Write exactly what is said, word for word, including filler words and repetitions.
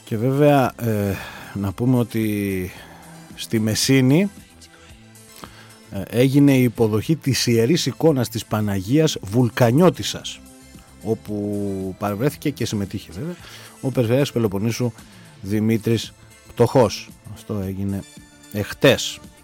Και βέβαια ε, να πούμε ότι στη Μεσίνη ε, έγινε η υποδοχή της ιερής εικόνας της Παναγίας Βουλκανιώτισσας, όπου παρευρέθηκε και συμμετείχε βέβαια ο Περιφερειάρχης Πελοποννήσου Δημήτρης Πτωχός. Αυτό έγινε εχτες.